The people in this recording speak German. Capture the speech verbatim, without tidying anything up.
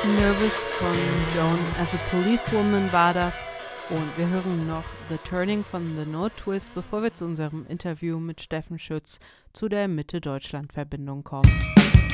Nervous von Joan as a Policewoman war das. Und wir hören noch The Turning von The No Twist, bevor wir zu unserem Interview mit Steffen Schütz zu der Mitte-Deutschland-Verbindung kommen.